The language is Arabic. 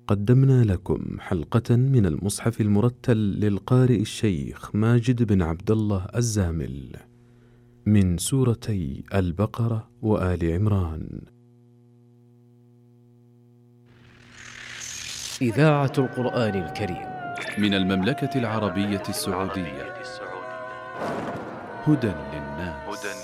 قدمنا لكم حلقة من المصحف المرتل للقارئ الشيخ ماجد بن عبد الله الزامل من سورتي البقرة وآل عمران. إذاعة القرآن الكريم من المملكة العربية السعودية. هدى للناس.